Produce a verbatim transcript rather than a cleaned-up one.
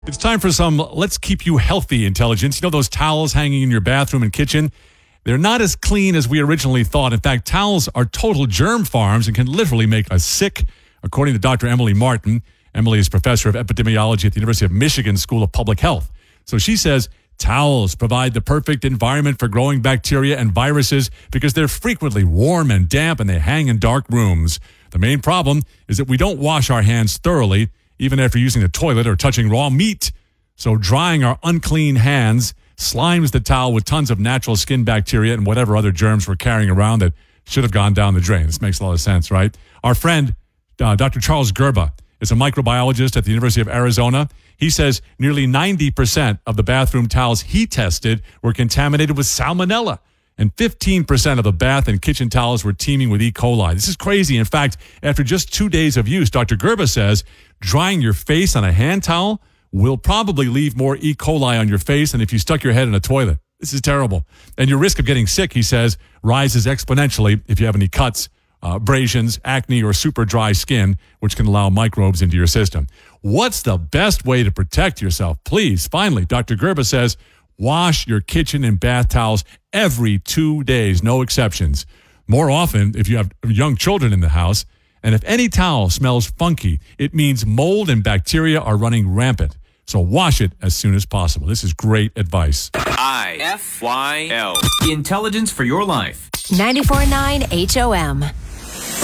It's time for some Let's Keep You Healthy intelligence. You know those towels hanging in your bathroom and kitchen? They're not as clean as we originally thought. In fact, towels are total germ farms and can literally make us sick. According to Doctor Emily Martin, Emily is professor of epidemiology at the University of Michigan School of Public Health. So she says towels provide the perfect environment for growing bacteria and viruses because they're frequently warm and damp and they hang in dark rooms. The main problem is that we don't wash our hands thoroughly, even after using the toilet or touching raw meat. So drying our unclean hands slimes the towel with tons of natural skin bacteria and whatever other germs we're carrying around that should have gone down the drain. This makes a lot of sense, right? Our friend, uh, Doctor Charles Gerba, is a microbiologist at the University of Arizona. He says nearly ninety percent of the bathroom towels he tested were contaminated with salmonella, and fifteen percent of the bath and kitchen towels were teeming with E. coli. This is crazy. In fact, after just two days of use, Doctor Gerba says drying your face on a hand towel will probably leave more E. coli on your face than if you stuck your head in a toilet. This is terrible. And your risk of getting sick, he says, rises exponentially if you have any cuts, uh, abrasions, acne, or super dry skin, which can allow microbes into your system. What's the best way to protect yourself? Please, finally, Doctor Gerba says, wash your kitchen and bath towels every two days, no exceptions. More often, if you have young children in the house, and if any towel smells funky, it means mold and bacteria are running rampant. So wash it as soon as possible. This is great advice. I F Y L. Intelligence for your life. ninety-four point nine H O M.